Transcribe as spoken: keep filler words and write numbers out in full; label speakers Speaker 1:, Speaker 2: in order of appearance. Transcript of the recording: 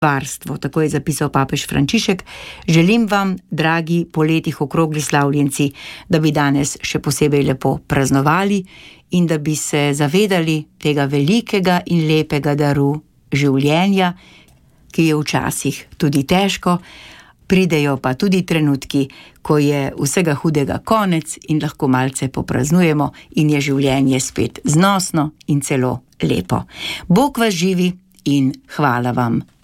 Speaker 1: varstvo, tako je zapisal papež Frančišek. Želim vam, dragi po letih okrogli slavljenci, da bi danes še posebej lepo praznovali in da bi se zavedali tega velikega in lepega daru življenja, ki je včasih tudi težko, pridejo pa tudi trenutki, ko je vsega hudega konec in lahko malce popraznujemo in je življenje spet znosno in celo lepo. Bog vas živi in hvala vam.